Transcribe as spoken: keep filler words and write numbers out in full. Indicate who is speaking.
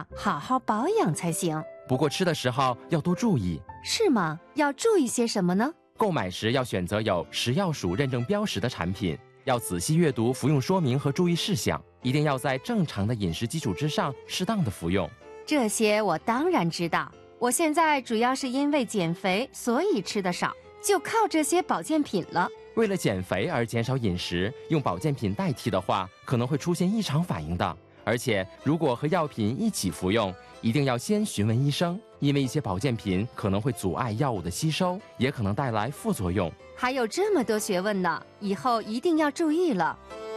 Speaker 1: 要好好保养才行。
Speaker 2: 不过吃的时候要多注意。
Speaker 1: 是吗？要注意些什么呢？
Speaker 2: 购买时要选择有食药署认证标识的产品，要仔细阅读服用说明和注意事项，一定要在正常的饮食基础之上适当的服用。
Speaker 1: 这些我当然知道，我现在主要是因为减肥，所以吃得少，就靠这些保健品了。
Speaker 2: 为了减肥而减少饮食，用保健品代替的话，可能会出现异常反应的。而且，如果和药品一起服用，一定要先询问医生，因为一些保健品可能会阻碍药物的吸收，也可能带来副作用。
Speaker 1: 还有这么多学问呢，以后一定要注意了。